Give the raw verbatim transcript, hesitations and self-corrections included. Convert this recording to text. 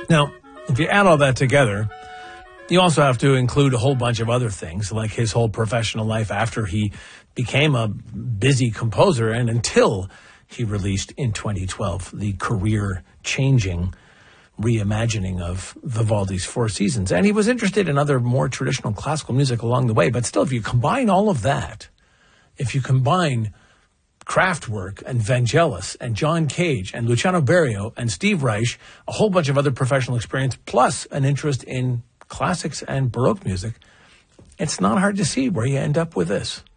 Now, if you add all that together, you also have to include a whole bunch of other things, like his whole professional life after he became a busy composer and until he released in twenty twelve the career-changing reimagining of Vivaldi's Four Seasons. And he was interested in other more traditional classical music along the way. But still, if you combine all of that, if you combine Kraftwerk and Vangelis and John Cage and Luciano Berio and Steve Reich, a whole bunch of other professional experience, plus an interest in classics and Baroque music, it's not hard to see where you end up with this.